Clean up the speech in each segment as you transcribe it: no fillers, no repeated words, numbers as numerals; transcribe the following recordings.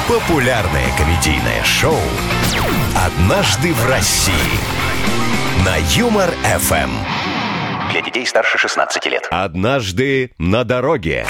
Популярное комедийное шоу «Однажды в России» на Юмор ФМ. Для детей старше 16 лет. Однажды на дороге.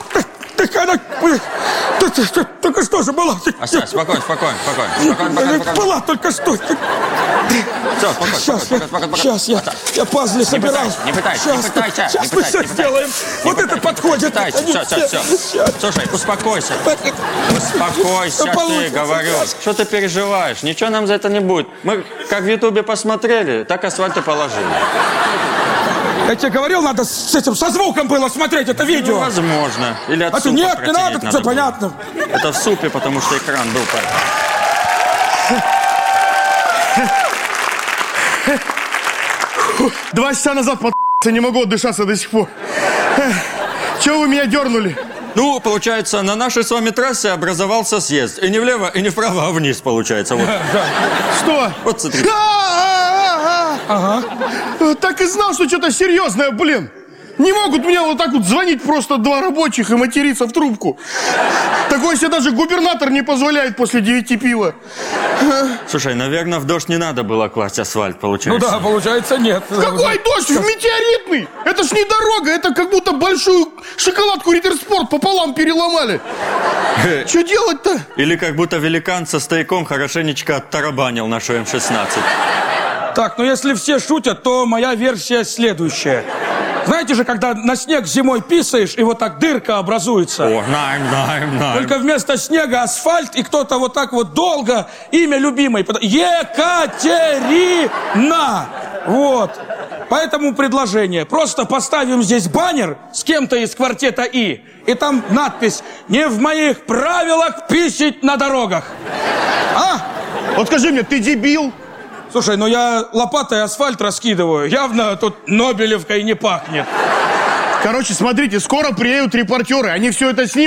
Только что же была? Спокойно. Была только что. Все, спокойно. Сейчас, я пазли собирал. Не пытайся. Сейчас мы все сделаем. Вот это подходит. Все. Слушай, успокойся. Успокойся, ты, говорю. Что ты переживаешь? Ничего нам за это не будет. Мы как в Ютубе посмотрели, так асфальт и положили. Я тебе говорил, надо со звуком было смотреть это видео. Ну, возможно. Или от супа нет, не надо, протереть все понятно. Это в супе, потому что экран был поэтому. 2 часа назад не могу отдышаться до сих пор. Чего вы меня дернули? Ну, получается, на нашей с вами трассе образовался съезд. И не влево, и не вправо, а вниз, получается. Вот. Что? Вот смотри. Ага. Так и знал, что что-то серьезное, блин. Не могут мне вот так вот звонить просто 2 рабочих и материться в трубку. Такое себе даже губернатор не позволяет после 9 пива. Слушай, наверное, в дождь не надо было класть асфальт, получается. Ну да, получается, нет. Какой дождь? В метеоритный! Это ж не дорога, это как будто большую шоколадку Риттер-Спорт пополам переломали. Что делать-то? Или как будто великан со стояком хорошенечко оттарабанил нашу М-16. Так, ну если все шутят, то моя версия следующая. Знаете же, когда на снег зимой писаешь, и вот так дырка образуется. О, найм. Только вместо снега асфальт, и кто-то вот так вот долго имя любимой. Екатерина! Вот. Поэтому предложение. Просто поставим здесь баннер с кем-то из квартета И там надпись: «Не в моих правилах писать на дорогах». А? Вот скажи мне, ты дебил? Слушай, ну я лопатой асфальт раскидываю. Явно тут Нобелевкой не пахнет. Короче, смотрите, скоро приедут репортеры. Они все это снимут.